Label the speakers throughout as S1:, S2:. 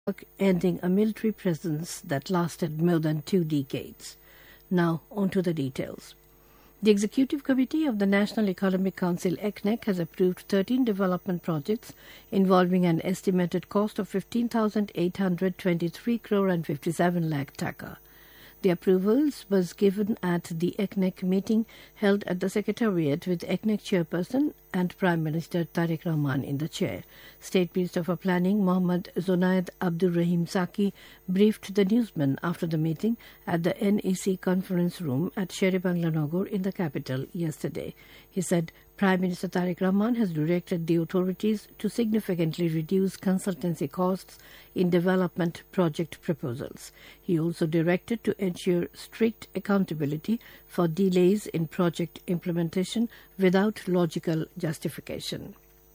S1: Iraq, ending a military presence that lasted more than 2 decades. Now, on to the details. The Executive Committee of the National Economic Council (ECNEC) has approved 13 development projects involving an estimated cost of 15,823 crore and 57 lakh taka. The approvals was given at the ECNEC meeting held at the Secretariat with ECNEC Chairperson and Prime Minister Tariq Rahman in the chair. State Minister for Planning Mohammad Zunaid Abdur Rahim Saki briefed the newsmen after the meeting at the NEC conference room at Sher-e-Bangla Nagar in the capital yesterday. He said Prime Minister Tariq Rahman has directed the authorities to significantly reduce consultancy costs in development project proposals. He also directed to ensure strict accountability for delays in project implementation without logical justification.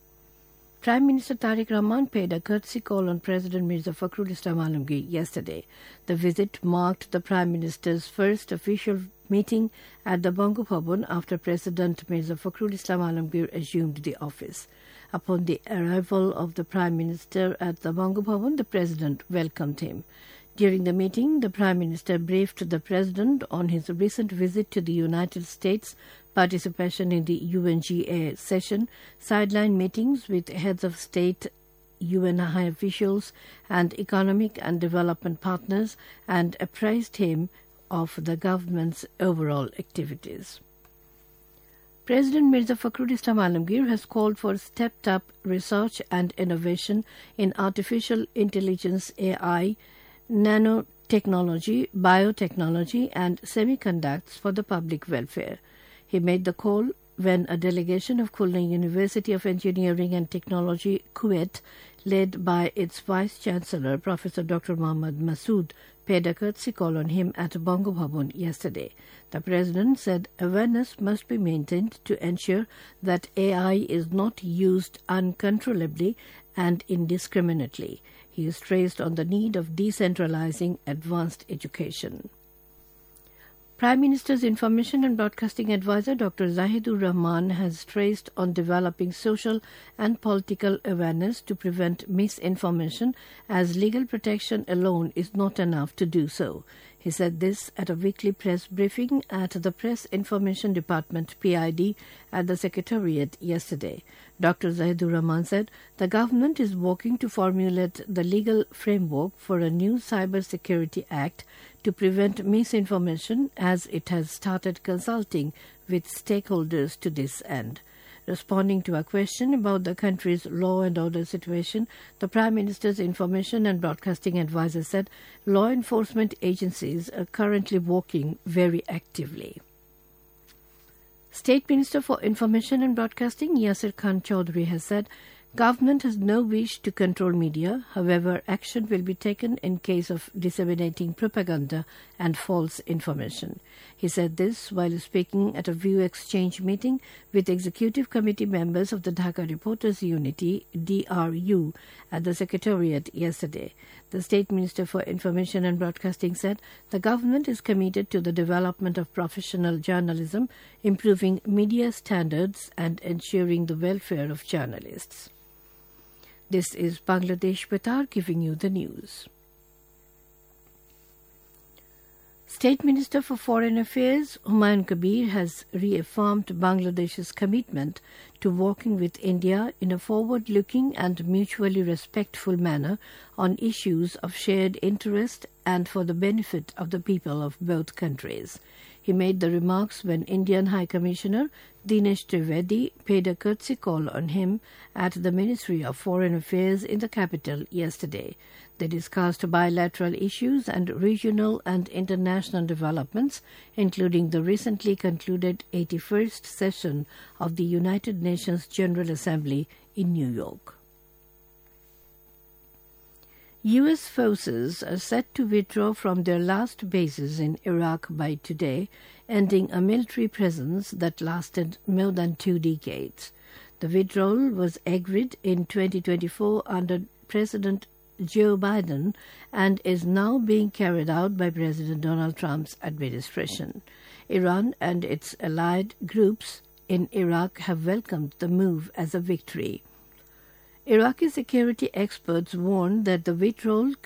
S1: Prime Minister Tariq Rahman paid a courtesy call on President Mirza Fakhrul Islam Alamgir yesterday. The visit marked the Prime Minister's first official meeting at the Bangu Bhavan after President Mirza Fakhrul Islam Alamgir assumed the office. Upon the arrival of the Prime Minister at the Bangu Bhavan, the President welcomed him. During the meeting, the Prime Minister briefed the President on his recent visit to the United States, participation in the UNGA session, sideline meetings with heads of state, UN high officials and economic and development partners, and apprised him of the government's overall activities. President Mirza Fakhrul Islam Alamgir has called for stepped-up research and innovation in artificial intelligence AI, nanotechnology, biotechnology and semiconductors for the public welfare. He made the call when a delegation of Khulna University of Engineering and Technology, Kuwait, led by its Vice-Chancellor, Professor Dr. Mohammad Masood, paid a courtesy call on him at Bangu Bhavan yesterday. The President said awareness must be maintained to ensure that AI is not used uncontrollably and indiscriminately. He stressed on the need of decentralizing advanced education. Prime Minister's Information and Broadcasting Advisor Dr. Zahidur Rahman has stressed on developing social and political awareness to prevent misinformation, as legal protection alone is not enough to do so. He said this at a weekly press briefing at the Press Information Department (PID) at the Secretariat yesterday. Dr. Zahidur Rahman said the government is working to formulate the legal framework for a new Cyber Security Act to prevent misinformation, as it has started consulting with stakeholders to this end. Responding to a question about the country's law and order situation, the Prime Minister's Information and Broadcasting Advisor said law enforcement agencies are currently working very actively. State Minister for Information and Broadcasting Yasir Khan Chaudhry has said government has no wish to control media. However, action will be taken in case of disseminating propaganda and false information. He said this while speaking at a view exchange meeting with Executive Committee members of the Dhaka Reporters Unity (DRU) at the Secretariat yesterday. The State Minister for Information and Broadcasting said the government is committed to the development of professional journalism, improving media standards and ensuring the welfare of journalists. This is Bangladesh Betar giving you the news. State Minister for Foreign Affairs Humayun Kabir has reaffirmed Bangladesh's commitment to working with India in a forward-looking and mutually respectful manner on issues of shared interest and for the benefit of the people of both countries. He made the remarks when Indian High Commissioner Dinesh Trivedi paid a courtesy call on him at the Ministry of Foreign Affairs in the capital yesterday. They discussed bilateral issues and regional and international developments, including the recently concluded 81st session of the United Nations General Assembly in New York. U.S. forces are set to withdraw from their last bases in Iraq by today, ending a military presence that lasted more than 2 decades. The withdrawal was agreed in 2024 under President Joe Biden and is now being carried out by President Donald Trump's administration. Iran and its allied groups in Iraq have welcomed the move as a victory. Iraqi security experts warned that the withdrawal